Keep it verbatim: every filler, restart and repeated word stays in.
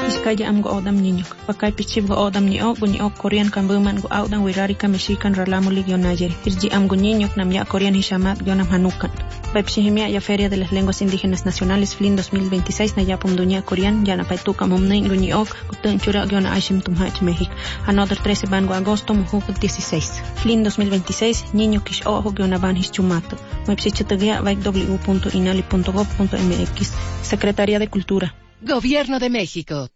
Iskaya am go odam niño. Pakay pichib go odam ni o, ni o Korean kambuman go audan wirari kameshikan ralamo ligionayeri. Irji am go niño nam ya Korean hishamat gionam hanukan. Pepshihimia ya Feria de las Lenguas Indígenas Nacionales F L I N dos mil veintiséis na yapum dunia Korean ya na paituka mumnein guni ok gutun chura giona Ashim Tumhach México. Another trece van go agosto mujuk dieciséis. F L I N dos mil veintiséis niño kish ojo giona van hischumato. Mepsichitagia vaik w punto inali punto gov punto m x. Secretaría de Cultura. Gobierno de México.